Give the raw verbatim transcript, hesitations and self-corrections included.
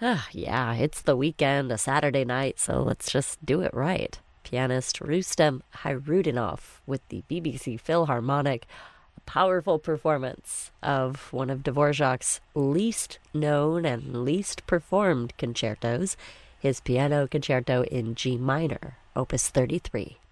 Ah, yeah, it's the weekend, a Saturday night, so let's just do it right. Pianist Rustem Hayrutinov with the B B C Philharmonic, a powerful performance of one of Dvorak's least known and least performed concertos, his piano concerto in G minor, Opus thirty-three.